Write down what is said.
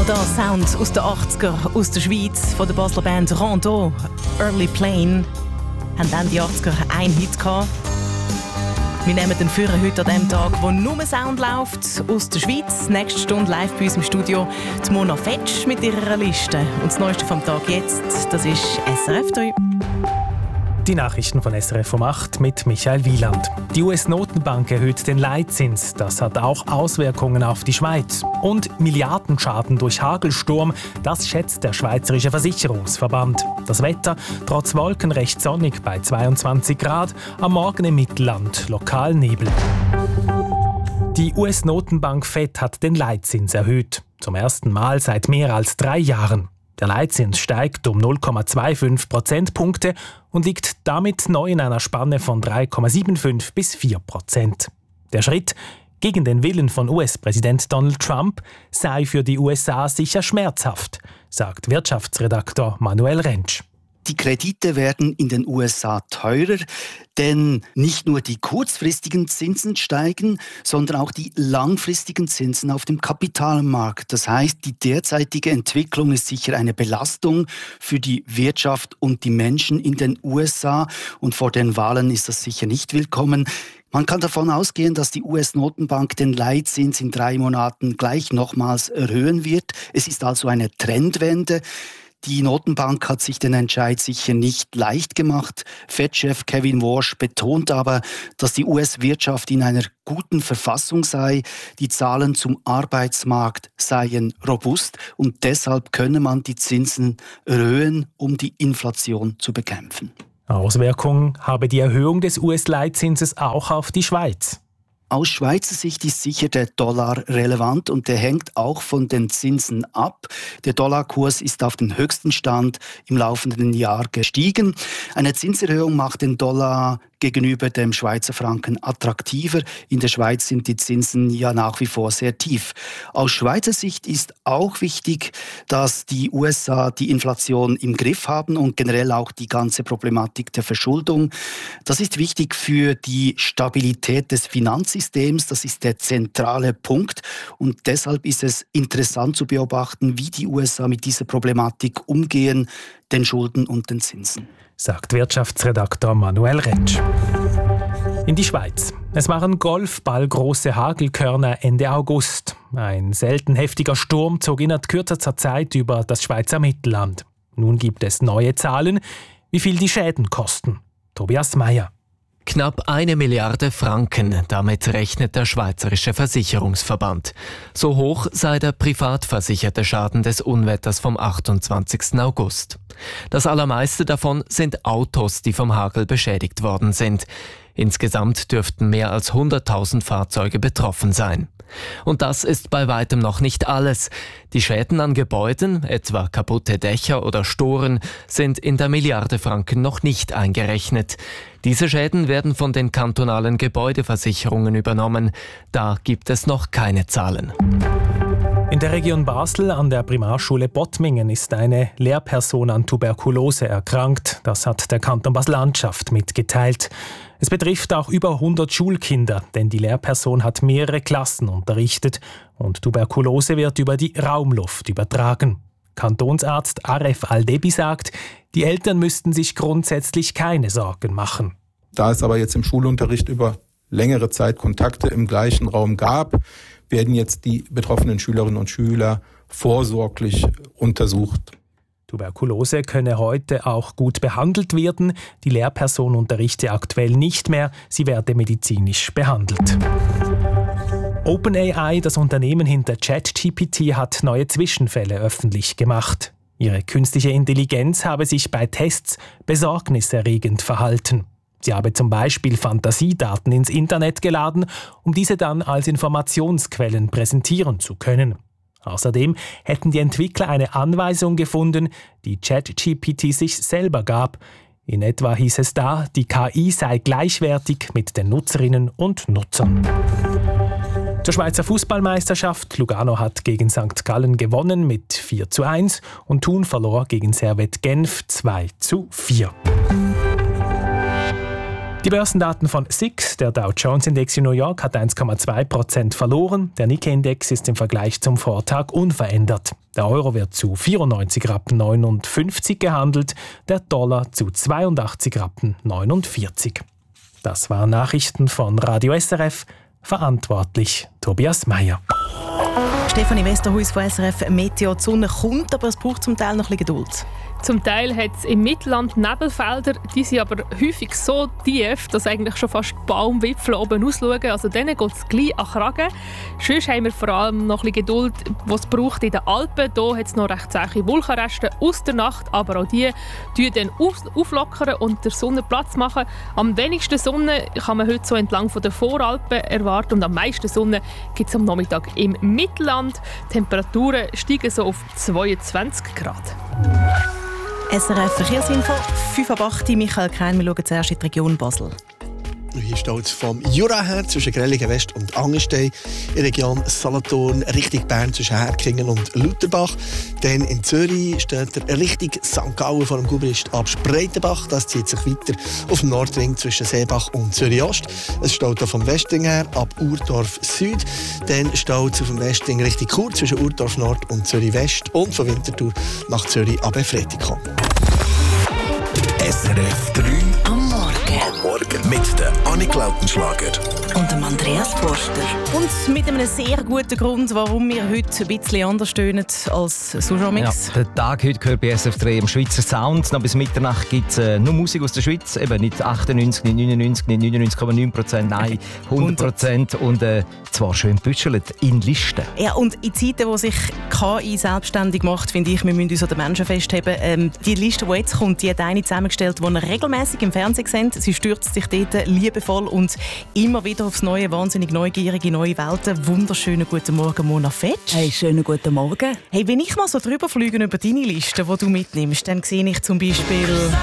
Auch das Sound aus den 80er, aus der Schweiz, von der Basler Band Rondeau, Early Plane, haben Ende 80er einen Hit gehabt. Wir nehmen den Führer heute an dem Tag, wo nur Sound läuft aus der Schweiz. Nächste Stunde live bei uns im Studio die Mona Fetsch mit ihrer Liste. Und das Neueste vom Tag jetzt, das ist SRF 3. Die Nachrichten von SRF um 8 mit Michael Wieland. Die US-Notenbank erhöht den Leitzins. Das hat auch Auswirkungen auf die Schweiz. Und Milliardenschaden durch Hagelsturm, das schätzt der Schweizerische Versicherungsverband. Das Wetter trotz Wolken recht sonnig bei 22 Grad, am Morgen im Mittelland lokal Nebel. Die US-Notenbank FED hat den Leitzins erhöht. Zum ersten Mal seit mehr als 3 Jahren. Der Leitzins steigt um 0,25 Prozentpunkte und liegt damit neu in einer Spanne von 3,75 bis 4%. Der Schritt gegen den Willen von US-Präsident Donald Trump sei für die USA sicher schmerzhaft, sagt Wirtschaftsredaktor Manuel Rentsch. Die Kredite werden in den USA teurer, denn nicht nur die kurzfristigen Zinsen steigen, sondern auch die langfristigen Zinsen auf dem Kapitalmarkt. Das heißt, die derzeitige Entwicklung ist sicher eine Belastung für die Wirtschaft und die Menschen in den USA. Und vor den Wahlen ist das sicher nicht willkommen. Man kann davon ausgehen, dass die US-Notenbank den Leitzins in 3 Monaten gleich nochmals erhöhen wird. Es ist also eine Trendwende. Die Notenbank hat sich den Entscheid sicher nicht leicht gemacht. Fed-Chef Kevin Warsh betont aber, dass die US-Wirtschaft in einer guten Verfassung sei. Die Zahlen zum Arbeitsmarkt seien robust und deshalb könne man die Zinsen erhöhen, um die Inflation zu bekämpfen. Auswirkungen habe die Erhöhung des US-Leitzinses auch auf die Schweiz. Aus Schweizer Sicht ist sicher der Dollar relevant und der hängt auch von den Zinsen ab. Der Dollarkurs ist auf den höchsten Stand im laufenden Jahr gestiegen. Eine Zinserhöhung macht den Dollar gegenüber dem Schweizer Franken attraktiver. In der Schweiz sind die Zinsen ja nach wie vor sehr tief. Aus Schweizer Sicht ist auch wichtig, dass die USA die Inflation im Griff haben und generell auch die ganze Problematik der Verschuldung. Das ist wichtig für die Stabilität des Finanzsystems. Das ist der zentrale Punkt. Und deshalb ist es interessant zu beobachten, wie die USA mit dieser Problematik umgehen, den Schulden und den Zinsen. Sagt Wirtschaftsredaktor Manuel Rentsch. In die Schweiz. Es waren golfballgroße Hagelkörner Ende August. Ein selten heftiger Sturm zog innerhalb kürzester Zeit über das Schweizer Mittelland. Nun gibt es neue Zahlen, wie viel die Schäden kosten. Tobias Meyer. Knapp 1 Milliarde Franken, damit rechnet der Schweizerische Versicherungsverband. So hoch sei der privat versicherte Schaden des Unwetters vom 28. August. Das allermeiste davon sind Autos, die vom Hagel beschädigt worden sind. Insgesamt dürften mehr als 100.000 Fahrzeuge betroffen sein. Und das ist bei weitem noch nicht alles. Die Schäden an Gebäuden, etwa kaputte Dächer oder Storen, sind in der Milliarde Franken noch nicht eingerechnet. Diese Schäden werden von den kantonalen Gebäudeversicherungen übernommen. Da gibt es noch keine Zahlen. In der Region Basel an der Primarschule Bottmingen ist eine Lehrperson an Tuberkulose erkrankt. Das hat der Kanton Basel-Landschaft mitgeteilt. Es betrifft auch über 100 Schulkinder, denn die Lehrperson hat mehrere Klassen unterrichtet und Tuberkulose wird über die Raumluft übertragen. Kantonsarzt Aref Aldebi sagt, die Eltern müssten sich grundsätzlich keine Sorgen machen. Da es aber jetzt im Schulunterricht über längere Zeit Kontakte im gleichen Raum gab, werden jetzt die betroffenen Schülerinnen und Schüler vorsorglich untersucht. Tuberkulose könne heute auch gut behandelt werden. Die Lehrperson unterrichte aktuell nicht mehr, sie werde medizinisch behandelt. OpenAI, das Unternehmen hinter ChatGPT, hat neue Zwischenfälle öffentlich gemacht. Ihre künstliche Intelligenz habe sich bei Tests besorgniserregend verhalten. Sie habe zum Beispiel Fantasiedaten ins Internet geladen, um diese dann als Informationsquellen präsentieren zu können. Außerdem hätten die Entwickler eine Anweisung gefunden, die ChatGPT sich selber gab. In etwa hieß es da, die KI sei gleichwertig mit den Nutzerinnen und Nutzern. Zur Schweizer Fußballmeisterschaft. Lugano hat gegen St. Gallen gewonnen mit 4:1 und Thun verlor gegen Servette Genf 2:4. Die Börsendaten von SIX, der Dow Jones Index in New York, hat 1,2% verloren. Der Nikkei-Index ist im Vergleich zum Vortag unverändert. Der Euro wird zu 94,59 Rappen gehandelt, der Dollar zu 82,49 Rappen. Das waren Nachrichten von Radio SRF, verantwortlich Tobias Meyer. Stefanie Westerhuis von SRF Meteo. Die Sonne kommt, aber es braucht zum Teil noch ein bisschen Geduld. Zum Teil hat es im Mittelland Nebelfelder, die sind aber häufig so tief, dass eigentlich schon fast Baumwipfel oben ausschauen. Also denen geht es gleich an den Kragen. Sonst haben wir vor allem noch ein bisschen Geduld, was es braucht in den Alpen. Hier hat es noch recht zähe Wolkenreste aus der Nacht, aber auch die dann auflockern und der Sonne Platz machen. Am wenigsten Sonne kann man heute so entlang von den Voralpen erwarten und am meisten Sonne gibt es am Nachmittag im Mittelland. Die Temperaturen steigen so auf 22 Grad. SRF Verkehrsinfo, 5:08 Michael Krein. Wir schauen zuerst in die Region Basel. Hier steht es vom Jura her zwischen Grelligen West und Angenstein, in der Region Solothurn Richtung Bern zwischen Herkingen und Lutherbach. Dann in Zürich steht er Richtung St. Gallen vor dem Gubrist ab Spreitenbach. Das zieht sich weiter auf dem Nordring zwischen Seebach und Zürich Ost. Es steht hier vom Westring her ab Urdorf Süd. Dann steht es auf dem Westring Richtung Chur zwischen Urdorf Nord und Zürich West. Und von Winterthur nach Zürich ab Efretikum. SRF 3 am Morgen mit der Annik Lautenschlager und dem Andreas Forster. Und mit einem sehr guten Grund, warum wir heute ein bisschen anders tönen als Sujamix. Ja, der Tag heute gehört bei SF3 im Schweizer Sound. Noch bis Mitternacht gibt es nur Musik aus der Schweiz. Eben nicht 98, nicht 99, nicht 99,9%, nein, 100%. Und zwar schön büschelt in Listen. Ja, und in Zeiten, wo sich KI selbstständig macht, finde ich, wir müssen uns an den Menschen festheben. Die Liste, die jetzt kommt, die hat eine zusammengestellt, die ihr regelmäßig im Fernsehen seht. Sie stürzt sich dort liebevoll und immer wieder aufs Neue, wahnsinnig neugierige neue Welten. Wunderschönen guten Morgen, Mona Fetsch. Hey, schönen guten Morgen. Hey, wenn ich mal so drüber fliege über deine Liste, die du mitnimmst, dann sehe ich zum Beispiel